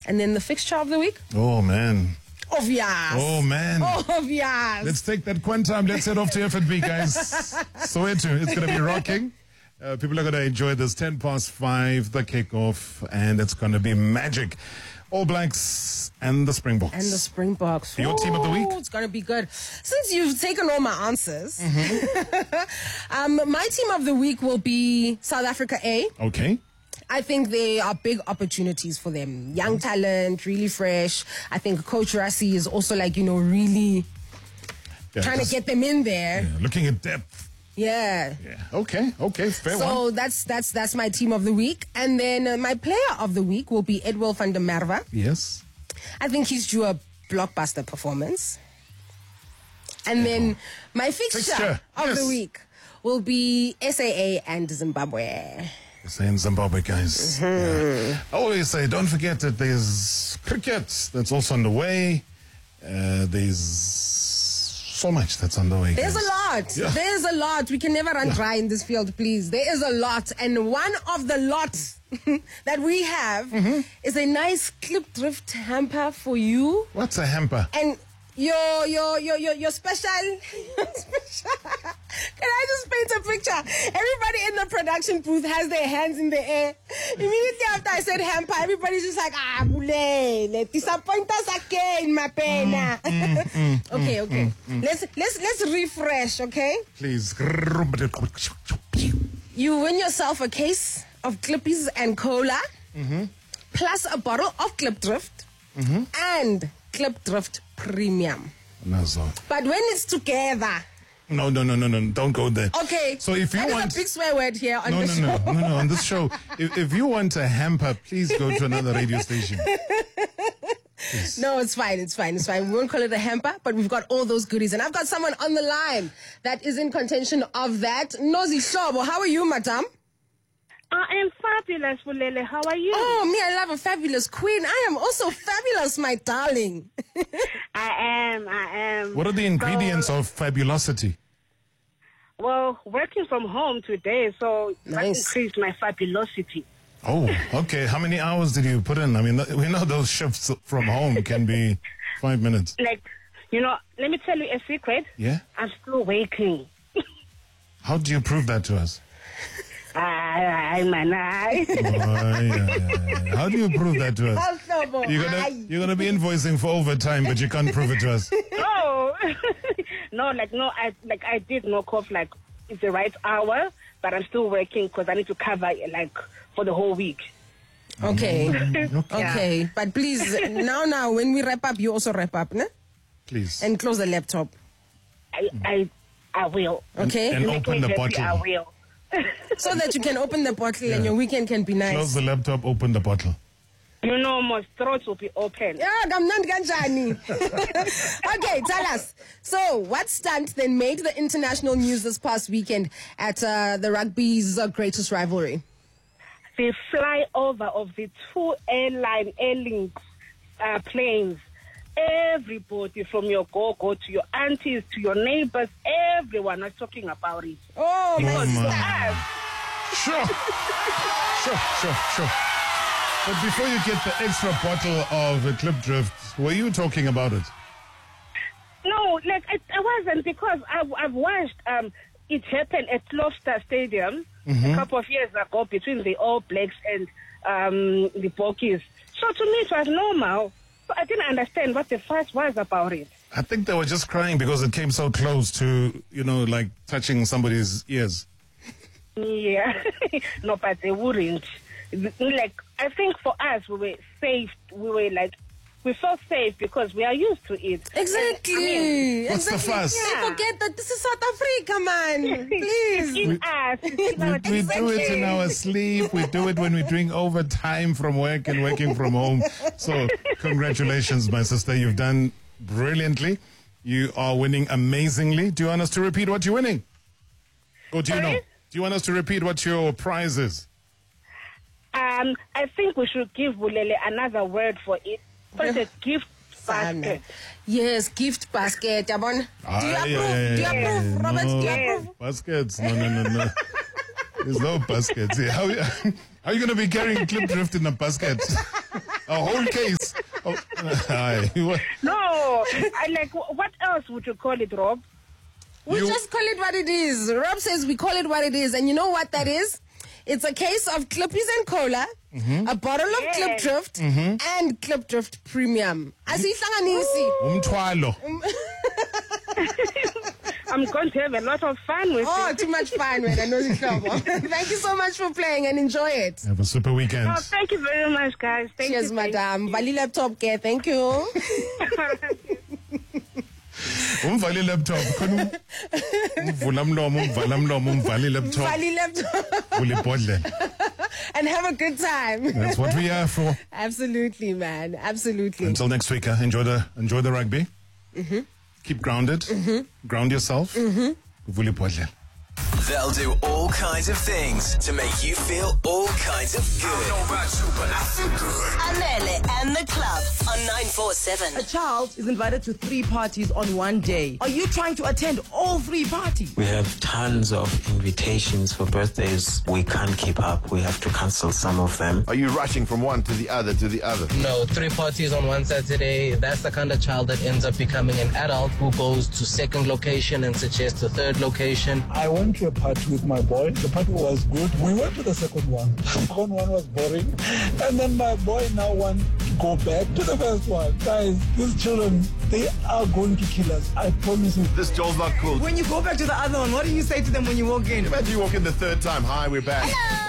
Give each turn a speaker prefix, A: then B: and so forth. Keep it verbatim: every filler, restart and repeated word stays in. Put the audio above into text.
A: And then the fixture of the week?
B: Oh, man.
A: Obvious.
B: Oh, man.
A: Obvious.
B: Let's take that quantum. Let's head off to F N B, guys. Soweto, it's going to be rocking. Uh, people are going to enjoy this. ten past five, the kickoff, and it's going to be magic. All Blacks and the Springboks.
A: And the Springboks.
B: Your team of the week?
A: It's going to be good. Since you've taken all my answers, mm-hmm. um, my team of the week will be South Africa A.
B: Okay.
A: I think they are big opportunities for them. Young talent, really fresh. I think Coach Rassie is also like, you know, really yeah, trying just, to get them in there.
B: Yeah, looking at depth.
A: Yeah.
B: Yeah. Okay. Okay. Fair
A: so
B: one.
A: So that's that's that's my team of the week, and then uh, my player of the week will be Edwil van der Merwe.
B: Yes.
A: I think he's due a blockbuster performance. And yeah. then my fixture, fixture. of yes. the week will be S A A and Zimbabwe.
B: S A A and Zimbabwe, guys. Mm-hmm. Yeah. I always say, don't forget that there's cricket that's also underway. Uh, there's so much that's underway.
A: There's
B: guys.
A: a lot.
B: Yeah.
A: There's a lot. We can never run yeah. dry in this field, please. There is a lot. And one of the lots that we have mm-hmm. is a nice clip drift hamper for you.
B: What's a hamper?
A: And your your your your, your special, your special can I just paint a picture? Everybody in the production booth has their hands in the air. Immediately after I said hamper, everybody's just like, ah, bulele, disappoint us again, my pena. Mm, mm, mm, okay, okay. Mm, mm. Let's let's let's refresh, okay?
B: Please.
A: You win yourself a case of Clippies and Cola, mm-hmm. plus a bottle of Clip Drift, mm-hmm. and Clip Drift Premium.
B: No, so.
A: But when it's together.
B: No, no, no, no, no. Don't go there.
A: Okay.
B: So if you
A: I
B: want
A: a big swear word here on
B: no,
A: the
B: no,
A: show.
B: No, no, no, no. On this show, if, if you want a hamper, please go to another radio station. Please.
A: No, it's fine. It's fine. It's fine. We won't call it a hamper, but we've got all those goodies. And I've got someone on the line that is in contention of that. Nozi Shobo, how are you, madam?
C: I am fabulous, Bulele. How are you?
A: Oh, me, I love a fabulous queen. I am also fabulous, my darling.
C: I am, I am.
B: What are the ingredients so, of fabulosity?
C: Well, working from home today, so
A: nice.
C: that increased my fabulosity.
B: Oh, okay. How many hours did you put in? I mean, we know those shifts from home can be five minutes.
C: Like, you know, let me tell you a secret.
B: Yeah?
C: I'm still waking.
B: How do you prove that to us?
C: Ay, man, ay.
B: Oh, yeah, yeah, yeah. How do you prove that to us? You're gonna, you're gonna be invoicing for overtime, but you can't prove it to us.
C: No, no, like no, I like I did knock off like it's the right hour, but I'm still working because I need to cover like for the whole week.
A: Okay,
B: okay.
A: okay, yeah. But please, now, now, when we wrap up, you also wrap up, ne?
B: Please.
A: And close the laptop.
C: I, I, I will.
A: Okay.
B: And, and open the bottle.
C: I will.
A: So that you can open the bottle yeah. and your weekend can be nice.
B: Close the laptop, open the bottle.
C: You know, my throat will be open.
A: Yeah, okay, tell us. So, what stunt then made the international news this past weekend at uh, the rugby's uh, greatest rivalry?
C: The flyover of the two airline airlinks uh, planes. Everybody from your go-go to your aunties to your neighbors, everyone was talking about it.
A: Oh,
C: because
A: my
B: Sure. Sure, sure, sure. But before you get the extra bottle of uh, Clip Drift, were you talking about it?
C: No, like I, I wasn't because I've, I've watched um, it happen at Gloucester Stadium mm-hmm. a couple of years ago between the All Blacks and um, the Bokies. So to me it was normal. So I didn't understand what the fuss was about it.
B: I think they were just crying because it came so close to, you know, like touching somebody's ears.
C: Yeah. No, but they wouldn't. Like, I think for us, we were safe. We were like, we felt safe because we are used to it.
A: Exactly.
C: I mean,
B: what's
A: exactly.
B: the fuss?
A: Yeah. Forget that this is South Africa, man. Please.
C: In we, us.
B: We, we do it in our sleep. We do it when we drink overtime from work and working from home. So, congratulations, my sister. You've done brilliantly. You are winning amazingly. Do you want us to repeat what you're winning? Or do you
C: Sorry?
B: know? Do you want us to repeat what your prize is?
C: Um, I think we should give Bulele another word for it. But a gift basket.
A: Yes, gift basket. Yabon.
B: Ah,
A: do you approve?
B: yeah, yeah,
A: do you
B: yeah,
A: approve,
B: yeah.
A: Robert?
B: No,
A: do you approve?
B: Baskets? No, no, no, no. There's no baskets. How, how are you going to be carrying Clip Drift in a basket? A whole case. Oh, aye.
C: No, I like, what else would you call it, Rob?
A: We
B: You-
A: just call it what it is. Rob says we call it what it is. And you know what that is? It's a case of Clippies and Cola, a bottle of
C: Yeah.
A: Clip Drift, and Clip Drift Premium. Asihlanganisi.
B: Umthwalo.
C: I'm going to have a lot of fun with
A: Oh,
C: it.
A: too much fun, man. I know it's trouble. Thank you so much for playing and enjoy it.
B: Have a super weekend.
C: Oh, thank you very much, guys. Thank
A: Cheers,
C: you. thank
A: madam. Vali laptop care. Thank you.
B: Umvali laptop. Khona umvula mlomo, umvala mlomo, umvali laptop.
A: Vali laptop.
B: Uli bodle.
A: And have a good time.
B: That's what we are for.
A: Absolutely, man. Absolutely.
B: Until next week, uh, enjoy the enjoy the rugby.
A: Mm-hmm.
B: Keep grounded. Mm-hmm. Ground yourself. Mm-hmm.
D: They'll do all kinds of things to make you feel all kinds of good. I don't know about you, but I feel good.
E: Anele and the club on nine four seven.
F: A child is invited to three parties on one day. Are you trying to attend all three parties?
G: We have tons of invitations for birthdays. We can't keep up. We have to cancel some of them.
H: Are you rushing from one to the other to the other?
I: No, three parties on one Saturday. That's the kind of child that ends up becoming an adult who goes to second location and suggests a third location.
J: I went to a party with my boy. The party was good. We went to the second one. The second one was boring. And then my boy now wants to go back to the first one. Guys, these children, they are going to kill us. I promise you.
H: This Joel's not cool.
F: When you go back to the other one, what do you say to them when you walk in?
H: Imagine you walk in the third time. Hi, we're back.
E: Hello.